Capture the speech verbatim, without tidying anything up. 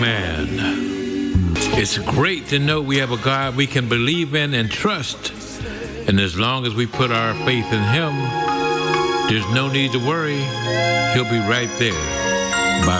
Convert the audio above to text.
Man, it's great to know we have a God we can believe in and trust. And as long as we put our faith in Him, there's no need to worry. He'll be right there.